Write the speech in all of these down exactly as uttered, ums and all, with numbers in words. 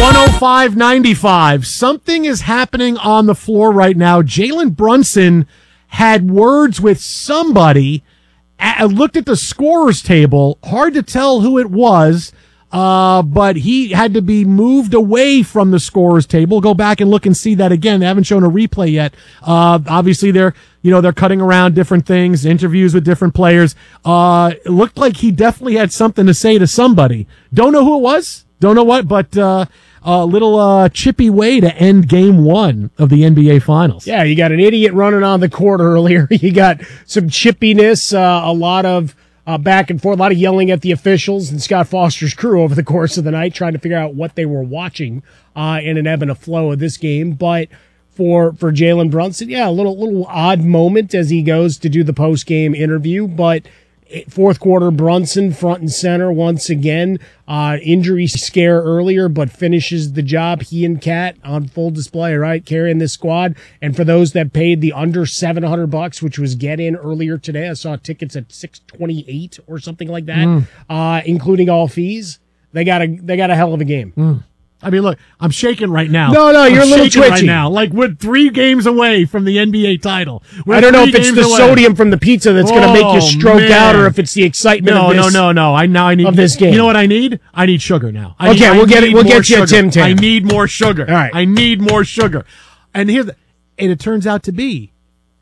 one oh five ninety-five. Something is happening on the floor right now. Jalen Brunson had words with somebody. I looked at the scorers table. Hard to tell who it was, uh, but he had to be moved away from the scorers table. Go back and look and see that again. They haven't shown a replay yet. Uh, obviously, they're you know they're cutting around different things, interviews with different players. Uh, it looked like he definitely had something to say to somebody. Don't know who it was. Don't know what, but uh, a little uh, chippy way to end game one of the N B A Finals. Yeah, you got an idiot running on the court earlier. You got some chippiness, uh, a lot of uh, back and forth, a lot of yelling at the officials and Scott Foster's crew over the course of the night, trying to figure out what they were watching uh, in an ebb and a flow of this game. But for for Jalen Brunson, yeah, a little little odd moment as he goes to do the post game interview, but. Fourth quarter, Brunson front and center once again. Uh, injury scare earlier, but finishes the job. He and Cat on full display, right? Carrying this squad. And for those that paid the under seven hundred bucks, which was get in earlier today, I saw tickets at six twenty-eight or something like that, mm. uh, including all fees. They got a they got a hell of a game. Mm. I mean, look, I'm shaking right now. No, no, you're I'm a little shaking twitchy right now. Like we're three games away from the N B A title. We're I don't know if it's the away. sodium from the pizza that's going to make you stroke man. out, or if it's the excitement. No, of this, no, no, no. I now I need of this game. You know what I need? I need sugar now. I okay, need, we'll I get it. We'll get you sugar. a Tim Tam. I need more sugar. All right, I need more sugar. And here, the, and it turns out to be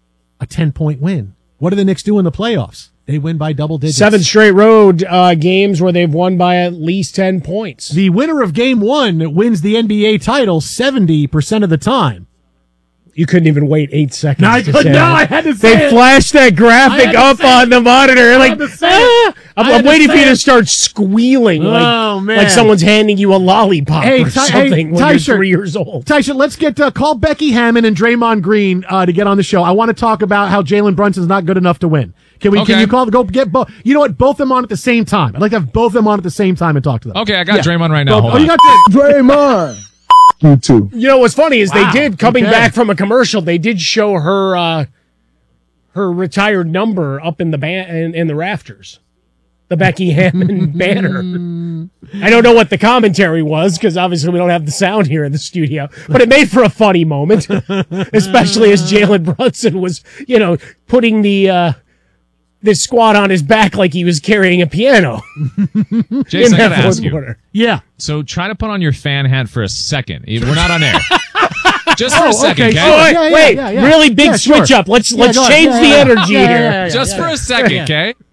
a ten point win. What do the Knicks do in the playoffs? They win by double digits. Seven straight road uh, games where they've won by at least ten points. The winner of game one wins the N B A title seventy percent of the time. You couldn't even wait eight seconds. No, I, to could, say no, it. I had to say They it. flashed that graphic up on the monitor. Like, ah! I'm, I'm waiting for you to start squealing like, oh, man. like someone's handing you a lollipop hey, or Ty- something hey, when Tysher, you're three years old. Tysher, let's get uh, call Becky Hammon and Draymond Green uh, to get on the show. I want to talk about how Jalen Brunson's not good enough to win. Can we? Okay. Can you call? Go get both. You know what? Both of them on at the same time. I'd like to have both of them on at the same time and talk to them. Okay, I got yeah. Draymond right now. Both, Hold oh, on. you got that? Draymond. You too. You know what's funny is Wow. they did coming Okay. back from a commercial. They did show her uh, her retired number up in the ban- in, in the rafters. The Becky Hammon banner. I don't know what the commentary was because obviously we don't have the sound here in the studio, but it made for a funny moment, especially as Jalen Brunson was, you know, putting the uh, this squad on his back like he was carrying a piano. Jason, I in gotta that ask you. quarter. Yeah. So try to put on your fan hat for a second. We're not on air. Just for Oh, a second, okay, okay? sure. Oh, wait, Yeah, yeah, wait, yeah, yeah. really big Yeah, switch sure. up. Let's Yeah, let's go ahead. change Yeah, the yeah, energy yeah, here. yeah, yeah, Just yeah. for a second, okay?